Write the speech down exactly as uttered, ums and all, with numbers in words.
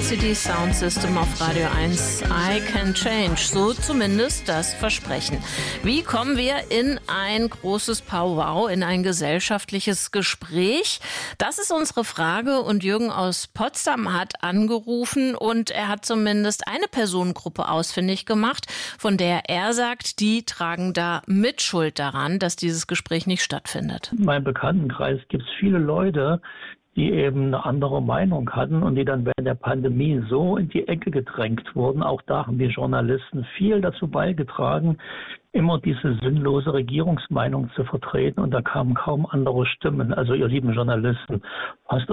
City Sound System auf Radio eins. I can change. So zumindest das Versprechen. Wie kommen wir in ein großes Powwow, in ein gesellschaftliches Gespräch? Das ist unsere Frage und Jürgen aus Potsdam hat angerufen und er hat zumindest eine Personengruppe ausfindig gemacht, von der er sagt, die tragen da Mitschuld daran, dass dieses Gespräch nicht stattfindet. In meinem Bekanntenkreis gibt es viele Leute, die eben eine andere Meinung hatten und die dann während der Pandemie so in die Ecke gedrängt wurden. Auch da haben die Journalisten viel dazu beigetragen, immer diese sinnlose Regierungsmeinung zu vertreten und da kamen kaum andere Stimmen. Also ihr lieben Journalisten, passt